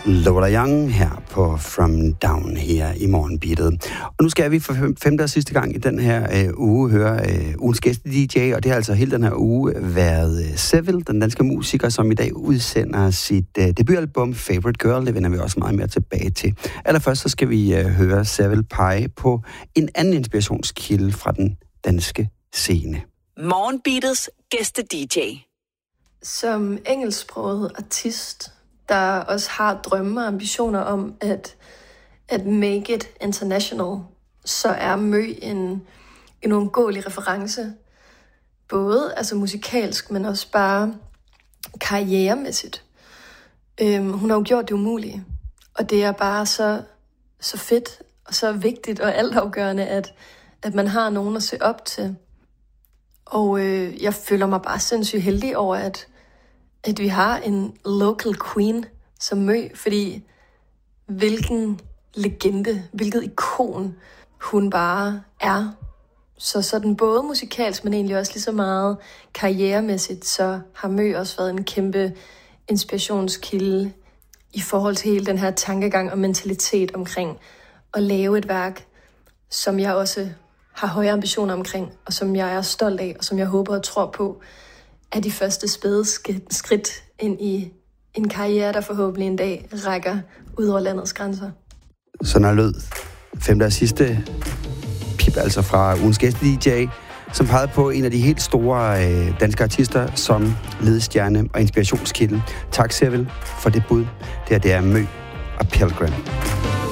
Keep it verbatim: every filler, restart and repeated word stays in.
Lola Young her på From Down her i morgenbeatet. Og nu skal vi for femte og sidste gang i den her øh, uge høre øh, ugens gæste D J, og det har altså hele den her uge været øh, Seville, den danske musiker, som i dag udsender sit øh, debutalbum Favorite Girl. Det vender vi også meget mere tilbage til. Allerførst så skal vi øh, høre Seville pege på en anden inspirationskilde fra den danske scene. Morgenbeatets gæste D J. Som engelsksproget artist, der også har drømme og ambitioner om at, at make it international, så er Mø en, en uundgåelig reference. Både altså musikalsk, men også bare karrieremæssigt. Øhm, hun har jo gjort det umulige, og det er bare så, så fedt og så vigtigt og altafgørende, at, at man har nogen at se op til. Og øh, jeg føler mig bare sindssygt heldig over, at at vi har en local queen som Mø, fordi hvilken legende, hvilket ikon hun bare er. Så sådan både musikalsk, men egentlig også lige så meget karrieremæssigt, så har Mø også været en kæmpe inspirationskilde i forhold til hele den her tankegang og mentalitet omkring at lave et værk, som jeg også har høje ambitioner omkring, og som jeg er stolt af, og som jeg håber og tror på, er de første spæde skridt ind i en karriere, der forhåbentlig en dag rækker ud over landets grænser. Sådan er lød femte og sidste pip, altså fra ugens gæste D J, som pegede på en af de helt store øh, danske artister som ledestjerne og inspirationskilde. Tak, Seville, for det bud. Det her, det er Mø og Pilgrim.